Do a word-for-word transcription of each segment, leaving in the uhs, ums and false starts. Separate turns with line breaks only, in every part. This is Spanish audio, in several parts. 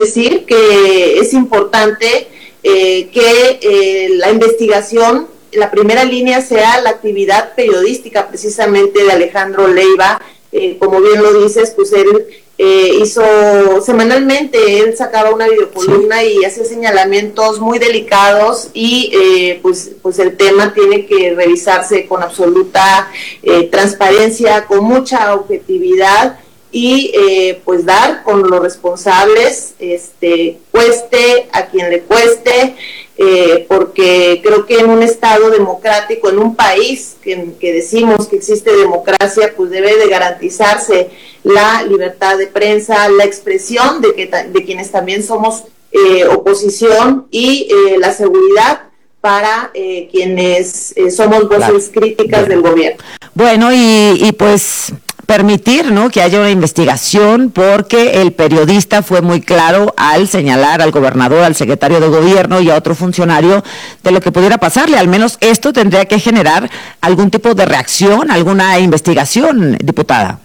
decir que es importante eh, que eh, la investigación, la primera línea sea la actividad periodística precisamente de Alejandro Leiva. Eh, como bien lo dices, pues él eh, hizo semanalmente, él sacaba una videocolumna y hacía señalamientos muy delicados y eh, pues, pues el tema tiene que revisarse con absoluta eh, transparencia, con mucha objetividad y eh, pues dar con los responsables, este, cueste a quien le cueste, eh, porque creo que en un estado democrático, en un país que, que decimos que existe democracia, pues debe de garantizarse la libertad de prensa, la expresión de, que, de quienes también somos eh, oposición y eh, la seguridad para eh, quienes eh, somos voces claro. críticas bueno. del gobierno.
Bueno, y, y pues permitir, ¿no?, que haya una investigación, porque el periodista fue muy claro al señalar al gobernador, al secretario de gobierno y a otro funcionario de lo que pudiera pasarle. Al menos esto tendría que generar algún tipo de reacción, alguna investigación, diputada.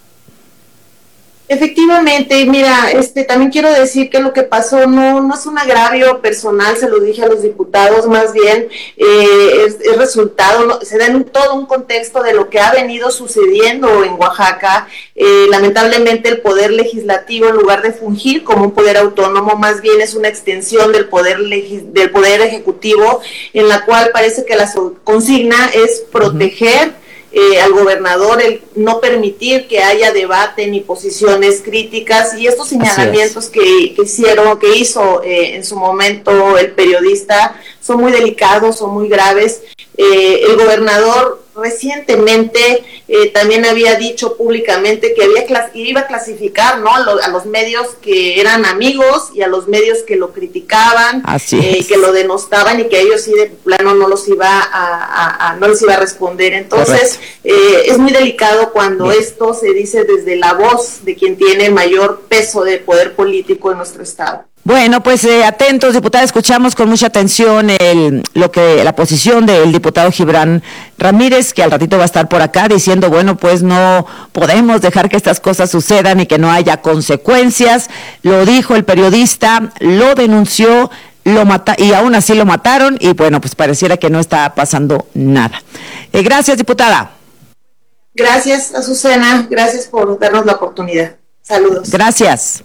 Efectivamente, mira, este también quiero decir que lo que pasó no, no es un agravio personal, se lo dije a los diputados, más bien eh, es, es resultado, no, se da en todo un contexto de lo que ha venido sucediendo en Oaxaca. Eh, lamentablemente el poder legislativo, en lugar de fungir como un poder autónomo, más bien es una extensión del poder legis, del poder ejecutivo, en la cual parece que la consigna es proteger uh-huh. Eh, al gobernador, el no permitir que haya debate ni posiciones críticas, y estos señalamientos que, que hicieron, que hizo eh, en su momento el periodista son muy delicados, son muy graves. Eh, el gobernador recientemente eh, también había dicho públicamente que había clas- iba a clasificar, ¿no?, Lo, a los medios que eran amigos y a los medios que lo criticaban, eh, que lo denostaban, y que ellos sí de plano no los iba a, a, a no les iba a responder. Entonces eh, es muy delicado cuando Bien. esto se dice desde la voz de quien tiene mayor peso de poder político en nuestro estado.
Bueno, pues eh, atentos, diputada, escuchamos con mucha atención el, lo que la posición del diputado Gibran Ramírez, que al ratito va a estar por acá diciendo, bueno, pues no podemos dejar que estas cosas sucedan y que no haya consecuencias. Lo dijo el periodista, lo denunció, lo mata y aún así lo mataron, y bueno, pues pareciera que no está pasando nada. Eh, gracias, diputada.
Gracias, Azucena, gracias por darnos la oportunidad. Saludos.
Gracias.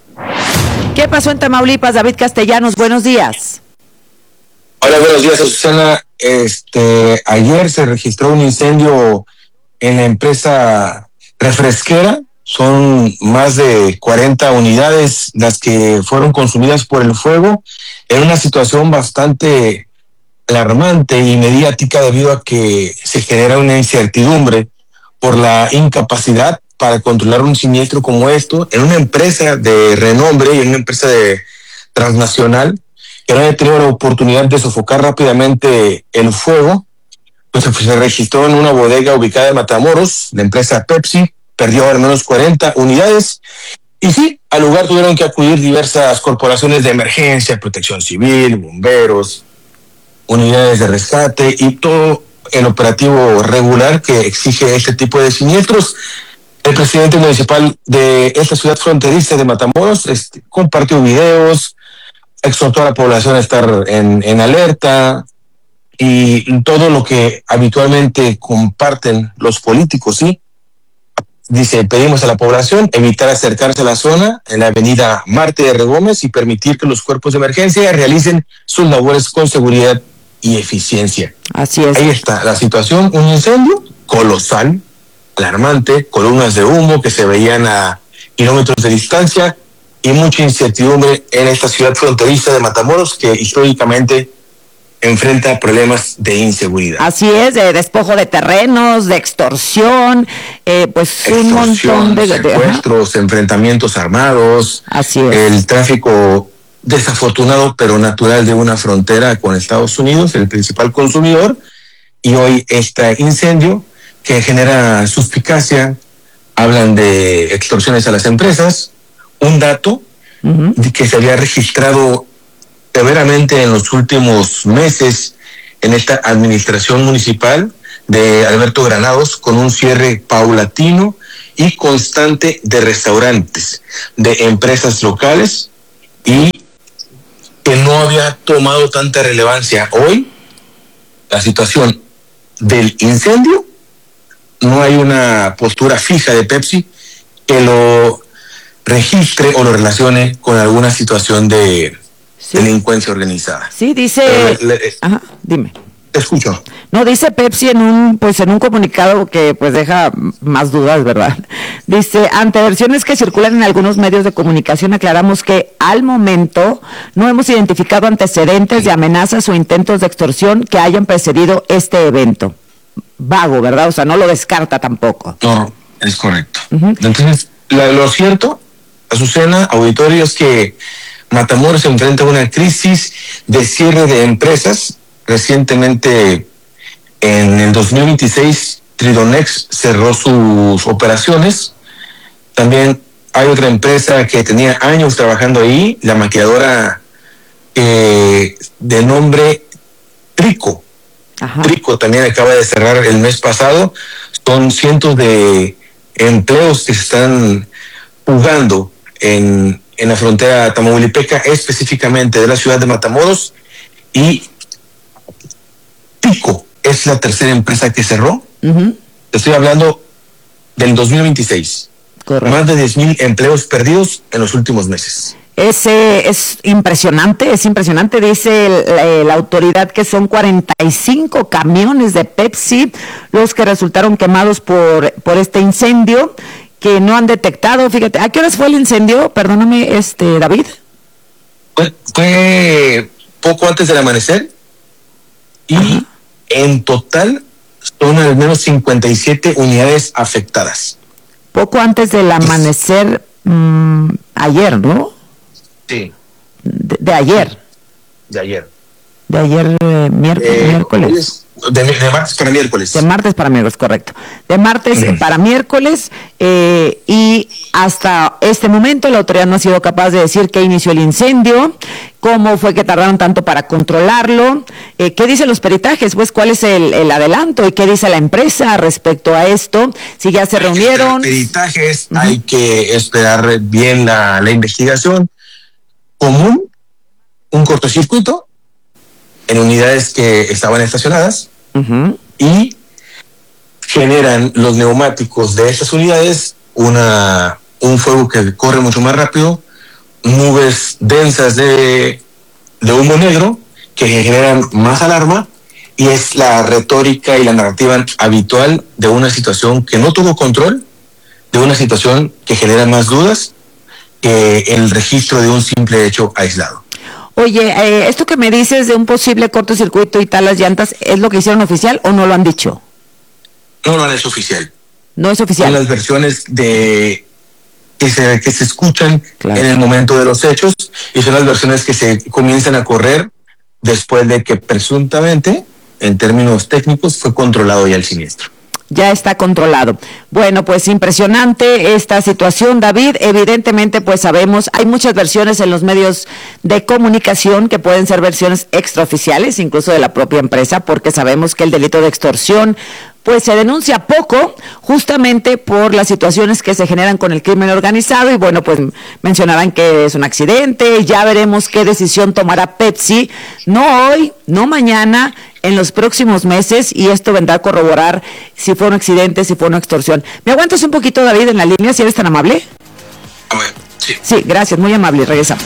¿Qué pasó en Tamaulipas? David Castellanos, buenos días.
Hola, buenos días, Azucena. Este, ayer se registró un incendio en la empresa refresquera. Son más de cuarenta unidades las que fueron consumidas por el fuego, en una situación bastante alarmante y mediática, debido a que se genera una incertidumbre por la incapacidad para controlar un siniestro como esto en una empresa de renombre y en una empresa de transnacional que no haya tenido la oportunidad de sofocar rápidamente el fuego. Pues se registró en una bodega ubicada en Matamoros. La empresa Pepsi perdió al menos cuarenta unidades, y sí, al lugar tuvieron que acudir diversas corporaciones de emergencia, protección civil, bomberos, unidades de rescate y todo el operativo regular que exige este tipo de siniestros. El presidente municipal de esta ciudad fronteriza de Matamoros este, compartió videos, exhortó a la población a estar en, en alerta, y todo lo que habitualmente comparten los políticos, ¿sí? Dice, pedimos a la población evitar acercarse a la zona en la avenida Marte de R. Gómez y permitir que los cuerpos de emergencia realicen sus labores con seguridad y eficiencia.
Así es.
Ahí está la situación, un incendio colosal, alarmante, columnas de humo que se veían a kilómetros de distancia y mucha incertidumbre en esta ciudad fronteriza de Matamoros, que históricamente enfrenta problemas de inseguridad.
Así es, de despojo de terrenos, de extorsión, eh, pues
extorsión,
un montón de...
secuestros, de, enfrentamientos armados.
Así es.
El tráfico desafortunado pero natural de una frontera con Estados Unidos, el principal consumidor, y hoy este incendio que genera suspicacia. Hablan de extorsiones a las empresas. Un dato uh-huh. de que se había registrado severamente en los últimos meses en esta administración municipal de Alberto Granados, con un cierre paulatino y constante de restaurantes, de empresas locales y que no había tomado tanta relevancia. Hoy, la situación del incendio, no hay una postura fija de Pepsi que lo registre o lo relacione con alguna situación de sí. delincuencia organizada.
Sí, dice...
Le, le,
Ajá, dime.
Te escucho.
No, dice Pepsi en un pues en un comunicado que pues deja más dudas, ¿verdad? Dice, ante versiones que circulan en algunos medios de comunicación, aclaramos que al momento no hemos identificado antecedentes de amenazas o intentos de extorsión que hayan precedido este evento. Vago, ¿verdad? O sea, no lo descarta tampoco.
No, es correcto. Uh-huh. Entonces, la, lo cierto, Azucena, auditorio, es que Matamoros se enfrenta a una crisis de cierre de empresas. Recientemente, en el dos mil veintiséis, Tridonex cerró sus operaciones. También hay otra empresa que tenía años trabajando ahí, la maquiladora eh, de nombre Trico. Ajá. Trico también acaba de cerrar el mes pasado. Son cientos de empleos que se están jugando en, en la frontera tamaulipeca, específicamente de la ciudad de Matamoros, y Trico es la tercera empresa que cerró. Uh-huh. Te estoy hablando del dos mil veintiséis. Correcto. Más de diez mil empleos perdidos en los últimos meses.
Ese es impresionante, es impresionante. Dice la, la autoridad que son cuarenta y cinco camiones de Pepsi los que resultaron quemados por, por este incendio que no han detectado. Fíjate, ¿a qué horas fue el incendio? Perdóname, este David.
Fue, fue poco antes del amanecer y ajá. En total son al menos cincuenta y siete unidades afectadas.
Poco antes del amanecer, mmm, ayer, ¿no?
Sí.
De, de ayer.
De ayer.
De ayer, eh, miércoles.
Eh,
miércoles.
De, de martes para miércoles.
De martes para miércoles, correcto. De martes uh-huh. para miércoles eh, y hasta este momento la autoridad no ha sido capaz de decir qué inició el incendio, cómo fue que tardaron tanto para controlarlo, eh, qué dicen los peritajes, pues cuál es el, el adelanto y qué dice la empresa respecto a esto, si ya se reunieron.
Peritajes, uh-huh. Hay que esperar bien la, la investigación común, un cortocircuito en unidades que estaban estacionadas uh-huh. y generan los neumáticos de esas unidades una un fuego que corre mucho más rápido, nubes densas de, de humo negro que generan más alarma, y es la retórica y la narrativa habitual de una situación que no tuvo control, de una situación que genera más dudas que el registro de un simple hecho aislado.
Oye, eh, esto que me dices de un posible cortocircuito y tal las llantas, ¿es lo que hicieron oficial o no lo han dicho?
No, no es oficial.
No es oficial.
Son las versiones de que se, que se escuchan claro. en el momento de los hechos, y son las versiones que se comienzan a correr después de que presuntamente, en términos técnicos, fue controlado ya el siniestro.
Ya está controlado. Bueno, pues impresionante esta situación, David. Evidentemente, pues sabemos, hay muchas versiones en los medios de comunicación que pueden ser versiones extraoficiales, incluso de la propia empresa, porque sabemos que el delito de extorsión pues se denuncia poco, justamente por las situaciones que se generan con el crimen organizado, y bueno, pues mencionaban que es un accidente. Ya veremos qué decisión tomará Pepsi, no hoy, no mañana, en los próximos meses, y esto vendrá a corroborar si fue un accidente, si fue una extorsión. ¿Me aguantas un poquito, David, en la línea, si eres tan amable?
A ver, sí.
Sí, gracias, muy amable, regresamos.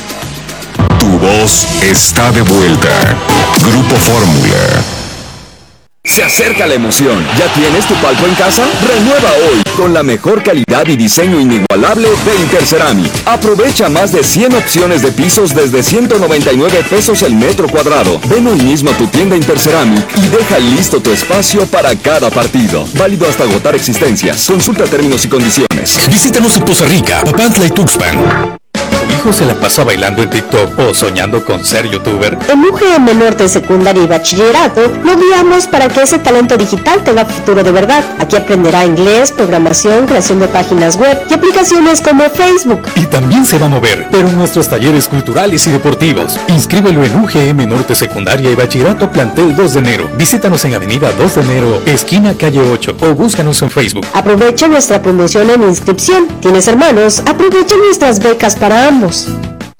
Tu voz está de vuelta. Grupo Fórmula. Se acerca la emoción. ¿Ya tienes tu palco en casa? Renueva hoy con la mejor calidad y diseño inigualable de Interceramic. Aprovecha más de cien opciones de pisos desde ciento noventa y nueve pesos el metro cuadrado. Ven hoy mismo a tu tienda Interceramic y deja listo tu espacio para cada partido. Válido hasta agotar existencias. Consulta términos y condiciones.
Visítanos en Poza Rica, Papantla y Tuxpan. ¿Tu hijo se la pasa bailando en TikTok o soñando con ser youtuber?
En U G M Norte Secundaria y Bachillerato lo guiamos para que ese talento digital tenga futuro de verdad. Aquí aprenderá inglés, programación, creación de páginas web y aplicaciones como Facebook.
Y también se va a mover, pero en nuestros talleres culturales y deportivos. Inscríbelo en U G M Norte Secundaria y Bachillerato Plantel dos de enero. Visítanos en Avenida dos de enero, esquina calle ocho, o búscanos en Facebook.
Aprovecha nuestra promoción en inscripción. ¿Tienes hermanos? Aprovecha nuestras becas para ambos.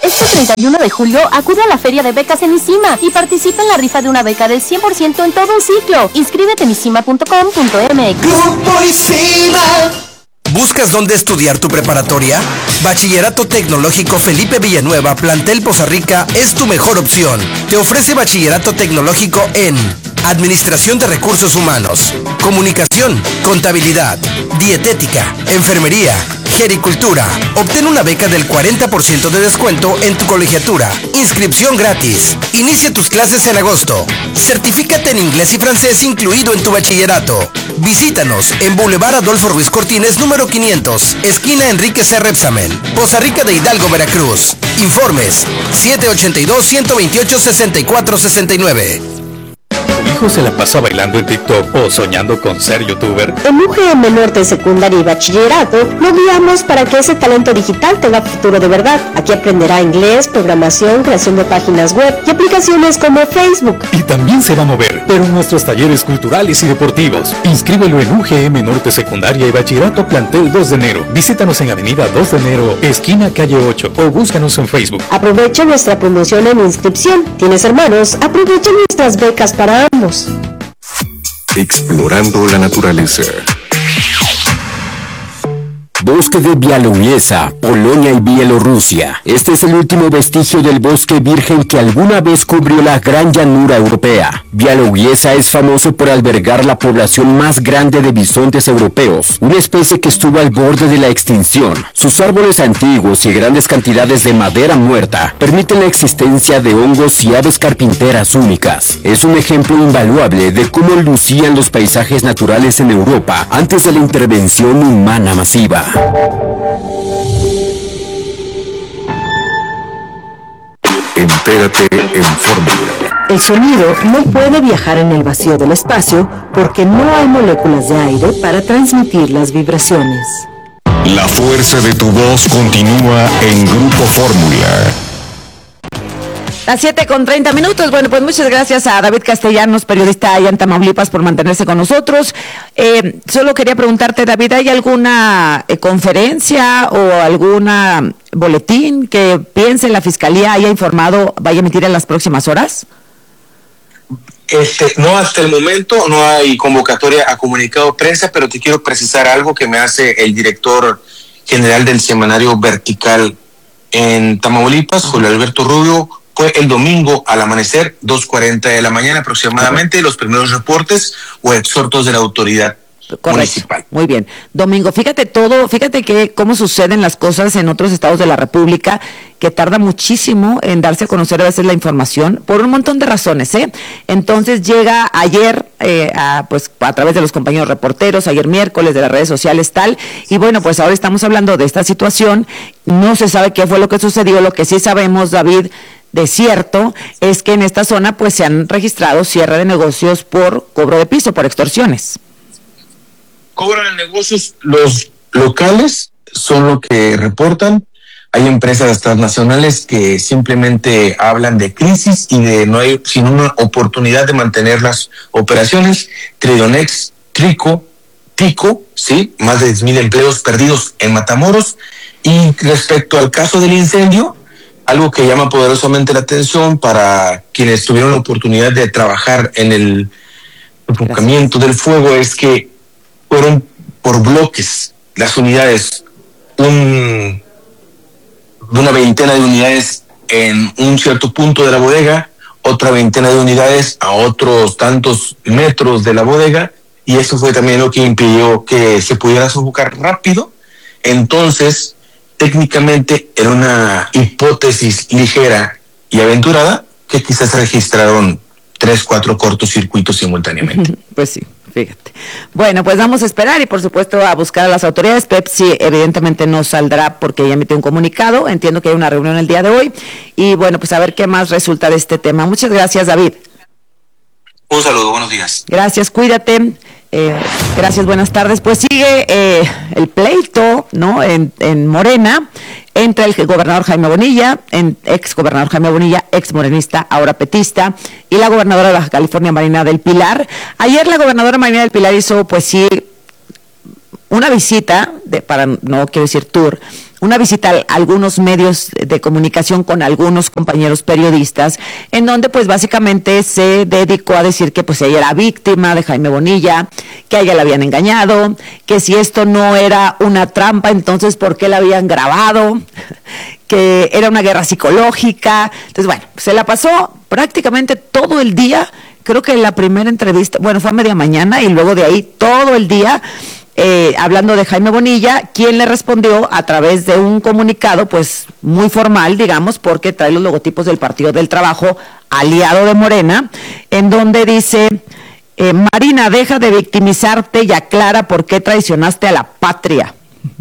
Este treinta y uno de julio acude a la Feria de Becas en ISIMA y participa en la rifa de una beca del cien por ciento en todo un ciclo. Inscríbete en isima punto com punto m x.
Grupo ISIMA. ¿Buscas dónde estudiar tu preparatoria? Bachillerato Tecnológico Felipe Villanueva, plantel Poza Rica, es tu mejor opción. Te ofrece bachillerato tecnológico en Administración de Recursos Humanos, Comunicación, Contabilidad, Dietética, Enfermería, Gericultura. Obtén una beca del cuarenta por ciento de descuento en tu colegiatura. Inscripción gratis. Inicia tus clases en agosto. Certifícate en inglés y francés incluido en tu bachillerato. Visítanos en Boulevard Adolfo Ruiz Cortines, número quinientos, esquina Enrique C. Repsamen, Poza Rica de Hidalgo, Veracruz. Informes siete ochenta y dos, ciento veintiocho, sesenta y cuatro sesenta y nueve.
¿Tu hijo se la pasa bailando en TikTok o soñando con ser youtuber?
En U G M Norte Secundaria y Bachillerato lo guiamos para que ese talento digital tenga futuro de verdad. Aquí aprenderá inglés, programación, creación de páginas web y aplicaciones como Facebook.
Y también se va a mover, pero en nuestros talleres culturales y deportivos. Inscríbelo en U G M Norte Secundaria y Bachillerato Plantel dos de enero. Visítanos en Avenida dos de enero, esquina calle ocho, o búscanos en Facebook.
Aprovecha nuestra promoción en inscripción. ¿Tienes hermanos? Aprovecha nuestras becas para ambos.
Explorando la naturaleza.
Bosque de Białowieża, Polonia y Bielorrusia. Este es el último vestigio del bosque virgen que alguna vez cubrió la gran llanura europea. Białowieża es famoso por albergar la población más grande de bisontes europeos, una especie que estuvo al borde de la extinción. Sus árboles antiguos y grandes cantidades de madera muerta permiten la existencia de hongos y aves carpinteras únicas. Es un ejemplo invaluable de cómo lucían los paisajes naturales en Europa antes de la intervención humana masiva.
Entérate en Fórmula.
El sonido no puede viajar en el vacío del espacio porque no hay moléculas de aire para transmitir las vibraciones.
La fuerza de tu voz continúa en Grupo Fórmula.
Las siete con treinta minutos. Bueno, pues muchas gracias a David Castellanos, periodista allá en Tamaulipas, por mantenerse con nosotros. Eh, solo quería preguntarte, David, ¿hay alguna eh, conferencia o alguna boletín que piense la Fiscalía haya informado, vaya a emitir en las próximas horas?
Este, no, hasta el momento no hay convocatoria a comunicado de prensa, pero te quiero precisar algo que me hace el director general del semanario Vertical en Tamaulipas, Julio Alberto Rubio. Fue el domingo al amanecer, dos cuarenta de la mañana aproximadamente, los primeros reportes o exhortos de la autoridad Correcto. municipal.
Muy bien. Domingo, fíjate todo, fíjate que cómo suceden las cosas en otros estados de la República, que tarda muchísimo en darse a conocer a veces la información, por un montón de razones, ¿eh? Entonces llega ayer, eh, a, pues a través de los compañeros reporteros, ayer miércoles de las redes sociales tal, y bueno, pues ahora estamos hablando de esta situación, no se sabe qué fue lo que sucedió, lo que sí sabemos, David, de cierto, es que en esta zona pues se han registrado cierre de negocios por cobro de piso, por extorsiones.
Cobran de negocios los locales, son lo que reportan. Hay empresas transnacionales que simplemente hablan de crisis y de no hay sino una oportunidad de mantener las operaciones. Tridonex, Trico, Tico, sí, más de diez mil empleos perdidos en Matamoros. Y respecto al caso del incendio, algo que llama poderosamente la atención para quienes tuvieron la oportunidad de trabajar en el enfocamiento del fuego es que fueron por bloques las unidades, un, una veintena de unidades en un cierto punto de la bodega, otra veintena de unidades a otros tantos metros de la bodega, y eso fue también lo que impidió que se pudiera sofocar rápido. Entonces, técnicamente era una hipótesis ligera y aventurada que quizás registraron tres, cuatro cortocircuitos simultáneamente.
Pues sí, fíjate. Bueno, pues vamos a esperar y por supuesto a buscar a las autoridades. Pepsi evidentemente no saldrá porque ya emitió un comunicado. Entiendo que hay una reunión el día de hoy y bueno, pues a ver qué más resulta de este tema. Muchas gracias, David.
Un saludo, buenos días.
Gracias, cuídate. Eh, gracias, buenas tardes. Pues sigue eh, el pleito, ¿no? En, en Morena, entre el gobernador Jaime Bonilla, en, ex gobernador Jaime Bonilla, ex morenista, ahora petista, y la gobernadora de Baja California, Marina del Pilar. Ayer la gobernadora Marina del Pilar hizo, pues sí, una visita, de, para no quiero decir tour, una visita a algunos medios de comunicación con algunos compañeros periodistas, en donde pues básicamente se dedicó a decir que pues ella era víctima de Jaime Bonilla, que a ella la habían engañado, que si esto no era una trampa, entonces ¿por qué la habían grabado? Que era una guerra psicológica. Entonces, bueno, se la pasó prácticamente todo el día. Creo que la primera entrevista, bueno, fue a media mañana y luego de ahí todo el día eh, hablando de Jaime Bonilla, quien le respondió a través de un comunicado, pues muy formal, digamos, porque trae los logotipos del Partido del Trabajo, aliado de Morena, en donde dice, eh, Marina, deja de victimizarte y aclara por qué traicionaste a la patria.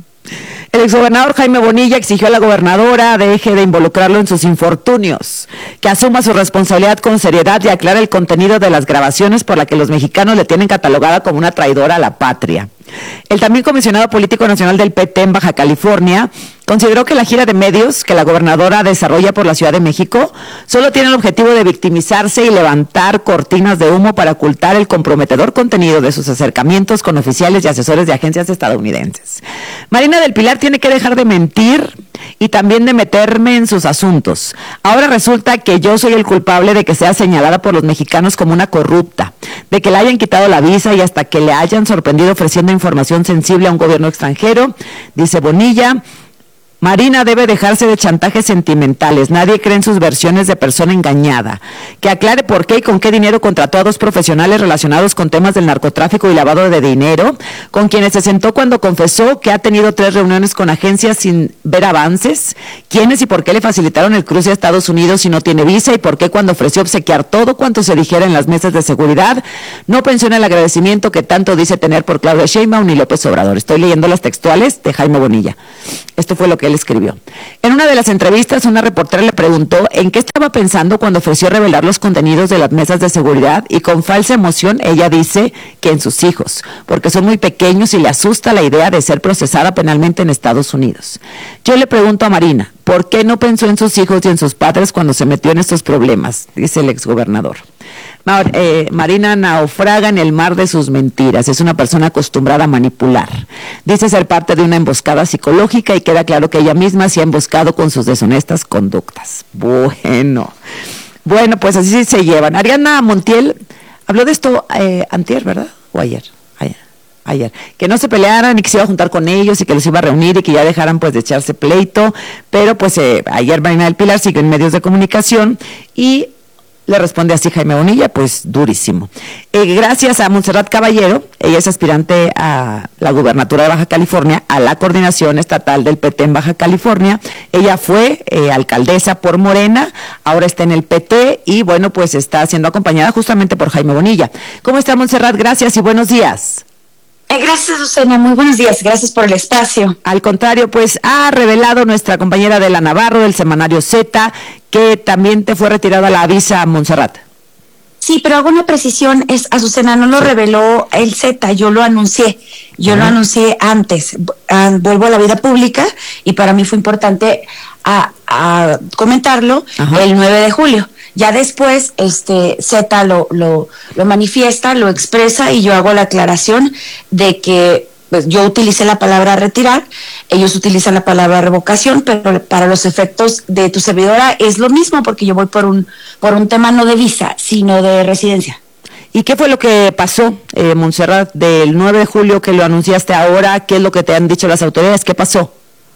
El exgobernador Jaime Bonilla exigió a la gobernadora deje de involucrarlo en sus infortunios, que asuma su responsabilidad con seriedad y aclare el contenido de las grabaciones por la que los mexicanos le tienen catalogada como una traidora a la patria. El también comisionado político nacional del P T en Baja California consideró que la gira de medios que la gobernadora desarrolla por la Ciudad de México solo tiene el objetivo de victimizarse y levantar cortinas de humo para ocultar el comprometedor contenido de sus acercamientos con oficiales y asesores de agencias estadounidenses. Marina del Pilar tiene que dejar de mentir y también de meterme en sus asuntos. Ahora resulta que yo soy el culpable de que sea señalada por los mexicanos como una corrupta, de que le hayan quitado la visa y hasta que le hayan sorprendido ofreciendo información sensible a un gobierno extranjero, dice Bonilla. Marina debe dejarse de chantajes sentimentales. Nadie cree en sus versiones de persona engañada. Que aclare por qué y con qué dinero contrató a dos profesionales relacionados con temas del narcotráfico y lavado de dinero, con quienes se sentó cuando confesó que ha tenido tres reuniones con agencias sin ver avances, quiénes y por qué le facilitaron el cruce a Estados Unidos si no tiene visa y por qué cuando ofreció obsequiar todo cuanto se dijera en las mesas de seguridad, no pensó en el agradecimiento que tanto dice tener por Claudia Sheinbaum y López Obrador. Estoy leyendo las textuales de Jaime Bonilla. Esto fue lo que él escribió. En una de las entrevistas, una reportera le preguntó en qué estaba pensando cuando ofreció revelar los contenidos de las mesas de seguridad y con falsa emoción ella dice que en sus hijos, porque son muy pequeños y le asusta la idea de ser procesada penalmente en Estados Unidos. Yo le pregunto a Marina, ¿por qué no pensó en sus hijos y en sus padres cuando se metió en estos problemas? Dice el exgobernador. Mar, eh, Marina naufraga en el mar de sus mentiras, es una persona acostumbrada a manipular. Dice ser parte de una emboscada psicológica y queda claro que ella misma se ha emboscado con sus deshonestas conductas. Bueno, bueno, pues así se llevan. Ariadna Montiel habló de esto eh, antier, ¿verdad? O ayer, ayer, ayer. Que no se pelearan y que se iba a juntar con ellos y que los iba a reunir y que ya dejaran pues de echarse pleito, pero pues eh, ayer Marina del Pilar sigue en medios de comunicación y le responde así Jaime Bonilla, pues durísimo. Eh, gracias a Montserrat Caballero, ella es aspirante a la gubernatura de Baja California, a la coordinación estatal del P T en Baja California. Ella fue eh, alcaldesa por Morena, ahora está en el P T y bueno, pues está siendo acompañada justamente por Jaime Bonilla. ¿Cómo está Montserrat? Gracias y buenos días.
Eh, gracias, Susana. Muy buenos días. Gracias por el espacio.
Al contrario, pues ha revelado nuestra compañera Adela Navarro del semanario Z que también te fue retirada la visa, Montserrat.
Sí, pero hago una precisión, es Azucena, no lo reveló el Z, yo lo anuncié, yo uh-huh. lo anuncié antes, uh, vuelvo a la vida pública y para mí fue importante a, a comentarlo uh-huh. el nueve de julio. Ya después, este, Z lo, lo, lo manifiesta, lo expresa y yo hago la aclaración de que pues, yo utilicé la palabra retirar, ellos utilizan la palabra revocación, pero para los efectos de tu servidora es lo mismo porque yo voy por un, por un tema no de visa, sino de residencia.
¿Y qué fue lo que pasó, eh, Montserrat, del nueve de julio que lo anunciaste ahora? ¿Qué es lo que te han dicho las autoridades? ¿Qué pasó?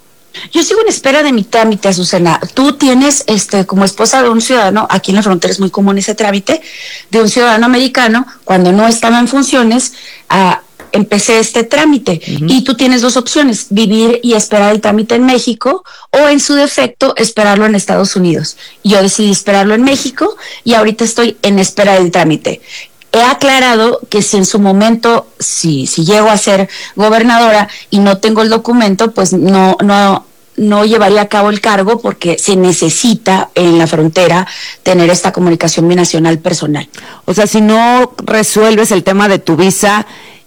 Yo sigo en espera de mi trámite, Azucena. Tú tienes, este, como esposa de un ciudadano, aquí en la frontera es muy común ese trámite, de un ciudadano americano, cuando no estaba en funciones, a empecé este trámite uh-huh. y tú tienes dos opciones, vivir y esperar el trámite en México o en su defecto esperarlo en Estados Unidos. Yo decidí esperarlo en México y ahorita estoy en espera del trámite. He aclarado que si en su momento, si, si llego a ser gobernadora y no tengo el documento, pues no, no, no llevaría a cabo el cargo porque se necesita en la frontera tener esta comunicación binacional personal.
O sea, si no resuelves el tema de tu visa,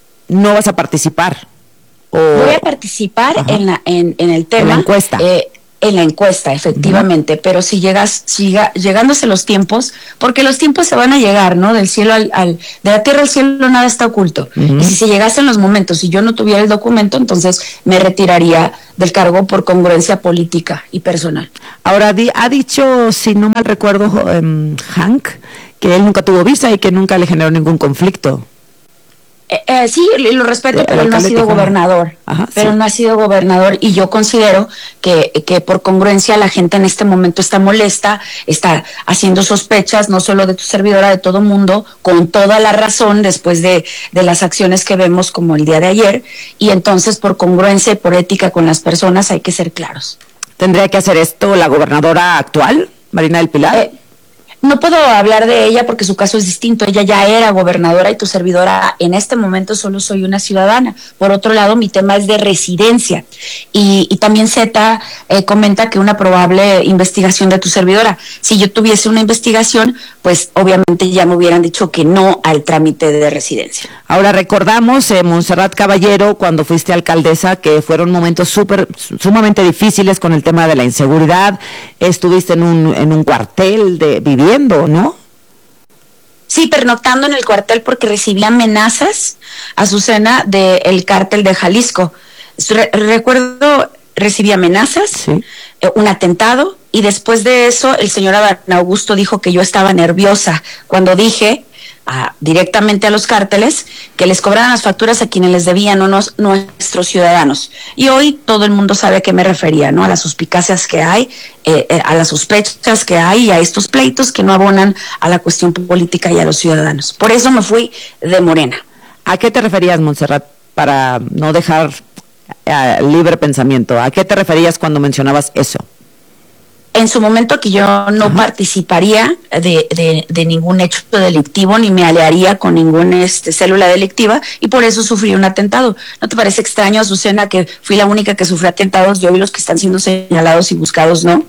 no vas a participar. O...
Voy a participar en, la, en, en el tema.
En la encuesta.
Eh, En la encuesta, efectivamente, uh-huh. pero si llegas, siga, llegándose los tiempos, porque los tiempos se van a llegar, ¿no? Del cielo al, al de la tierra al cielo nada está oculto. Uh-huh. Y si se llegasen los momentos y yo no tuviera el documento, entonces me retiraría del cargo por congruencia política y personal.
Ahora, di, ha dicho, si no mal recuerdo, um, Hank, que él nunca tuvo visa y que nunca le generó ningún conflicto.
Eh, eh, sí, lo respeto, el, pero él no ha sido gobernador. Ajá, pero sí. no ha sido gobernador y yo considero que, que por congruencia la gente en este momento está molesta, está haciendo sospechas, no solo de tu servidora, de todo mundo, con toda la razón después de, de las acciones que vemos como el día de ayer, y entonces por congruencia y por ética con las personas hay que ser claros.
¿Tendría que hacer esto la gobernadora actual, Marina del Pilar?
Eh, No puedo hablar de ella porque su caso es distinto. Ella ya era gobernadora y tu servidora en este momento solo soy una ciudadana. Por otro lado, mi tema es de residencia. Y, y también Z eh, comenta que una probable investigación de tu servidora. Si yo tuviese una investigación, pues obviamente ya me hubieran dicho que no al trámite de residencia.
Ahora recordamos, eh, Montserrat Caballero, cuando fuiste alcaldesa, que fueron momentos súper, sumamente difíciles con el tema de la inseguridad. Estuviste en un, en un cuartel de vivienda, ¿no?
Sí, pernoctando en el cuartel porque recibí amenazas, Azucena, del cártel de Jalisco. Re- recuerdo, recibí amenazas, sí. eh, un atentado, y después de eso el señor Adán Augusto dijo que yo estaba nerviosa cuando dije a, directamente a los cárteles que les cobraran las facturas a quienes les debían unos, nuestros ciudadanos. Y hoy todo el mundo sabe a qué me refería, ¿no? A las suspicacias que hay, eh, eh, a las sospechas que hay y a estos pleitos que no abonan a la cuestión política y a los ciudadanos. Por eso me fui de Morena.
¿A qué te referías, Montserrat, para no dejar eh, libre pensamiento? ¿A qué te referías cuando mencionabas eso?
En su momento que yo no Ajá. participaría de, de, de ningún hecho delictivo ni me aliaría con ninguna este, célula delictiva, y por eso sufrí un atentado. ¿No te parece extraño, Azucena, que fui la única que sufrió atentados y hoy los que están siendo señalados y buscados no?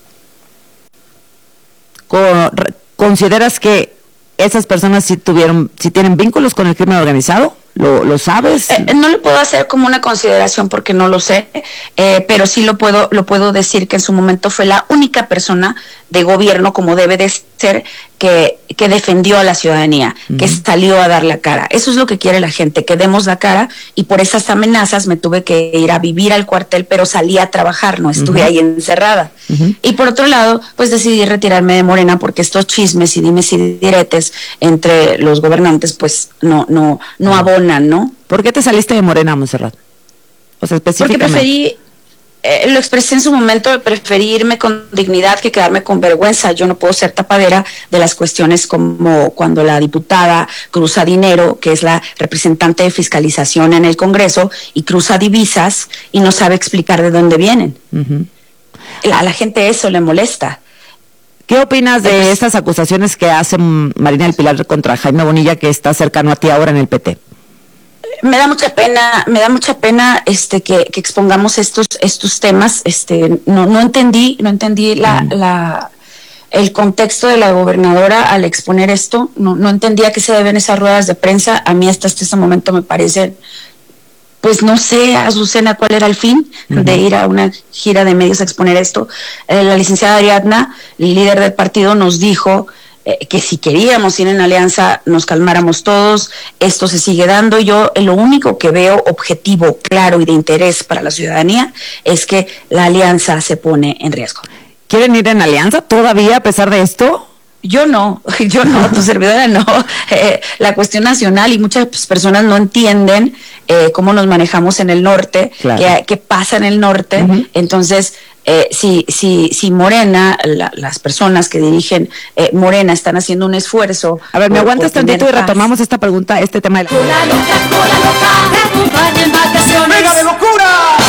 ¿Consideras que esas personas sí tuvieron, sí tienen vínculos con el crimen organizado? ¿Lo, lo sabes?
Eh, no lo puedo hacer como una consideración porque no lo sé, eh, pero sí lo puedo, lo puedo decir que en su momento fue la única persona de gobierno, como debe de ser, que, que defendió a la ciudadanía, uh-huh. que salió a dar la cara. Eso es lo que quiere la gente, que demos la cara, y por esas amenazas me tuve que ir a vivir al cuartel, pero salí a trabajar, no estuve uh-huh. ahí encerrada. Uh-huh. Y por otro lado, pues decidí retirarme de Morena porque estos chismes y dimes y diretes entre los gobernantes pues no, no, no uh-huh. abonan, ¿no?
¿Por qué te saliste de Morena, Montserrat? O sea, específicamente.
Porque preferí, eh, lo expresé en su momento, preferí irme con dignidad que quedarme con vergüenza. Yo no puedo ser tapadera de las cuestiones como cuando la diputada cruza dinero, que es la representante de fiscalización en el Congreso, y cruza divisas y no sabe explicar de dónde vienen. Uh-huh. A la gente eso le molesta.
¿Qué opinas de pues, estas acusaciones que hace Marina del Pilar contra Jaime Bonilla, que está cercano a ti ahora en el P T?
Me da mucha pena, me da mucha pena este que, que expongamos estos estos temas. Este no no entendí, no entendí la mm. la el contexto de la gobernadora al exponer esto. No no entendía que se deben esas ruedas de prensa. A mí hasta este momento me parecen, pues no sé, Azucena, cuál era el fin uh-huh. de ir a una gira de medios a exponer esto. Eh, la licenciada Ariadna, líder del partido, nos dijo que si queríamos ir en alianza nos calmáramos todos. Esto se sigue dando. Yo lo único que veo objetivo, claro y de interés para la ciudadanía es que la alianza se pone en riesgo.
¿Quieren ir en alianza todavía a pesar de esto?
Yo no, yo no, tu servidora no. Eh, la cuestión nacional, y muchas personas no entienden eh, cómo nos manejamos en el norte, claro. qué, qué pasa en el norte. Uh-huh. Entonces, eh, si, si, si Morena, la, las personas que dirigen eh, Morena están haciendo un esfuerzo.
A ver, me aguantas tantito y retomamos esta pregunta, este tema de la.
Cola loca, cola loca, te acompaña en vacaciones. ¡Venga de locura!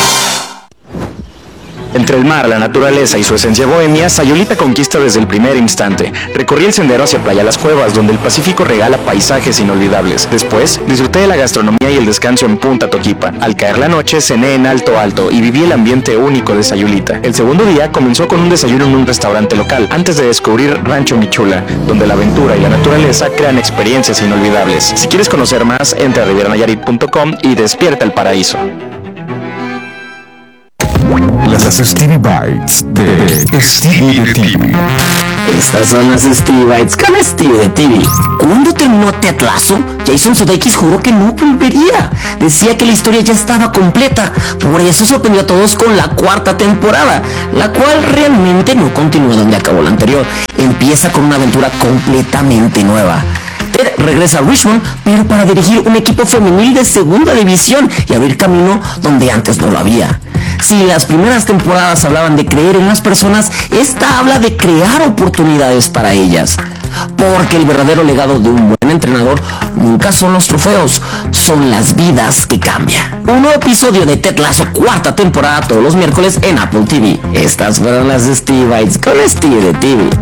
Entre el mar, la naturaleza y su esencia bohemia, Sayulita conquista desde el primer instante. Recorrí el sendero hacia Playa Las Cuevas, donde el Pacífico regala paisajes inolvidables. Después, disfruté de la gastronomía y el descanso en Punta Toquipa. Al caer la noche, cené en Alto Alto y viví el ambiente único de Sayulita. El segundo día comenzó con un desayuno en un restaurante local, antes de descubrir Rancho Michula, donde la aventura y la naturaleza crean experiencias inolvidables. Si quieres conocer más, entra a riviera nayarit punto com y despierta el paraíso.
Las las Stevie Bites de Stevie de T V.
Estas son las Stevie Bites con Stevie de T V. Cuando terminó Ted Lasso, Jason Sudeikis juró que no volvería. Decía que la historia ya estaba completa. Por eso sorprendió a todos con la cuarta temporada, la cual realmente no continúa donde acabó la anterior. Empieza con una aventura completamente nueva. Ted regresa a Richmond, pero para dirigir un equipo femenil de segunda división y abrir camino donde antes no lo había. Si las primeras temporadas hablaban de creer en las personas, esta habla de crear oportunidades para ellas. Porque el verdadero legado de un buen entrenador nunca son los trofeos, son las vidas que cambian. Un nuevo episodio de Ted Lasso, cuarta temporada, todos los miércoles en Apple T V. Estas fueron las Stevie Bites con Stevie de T V.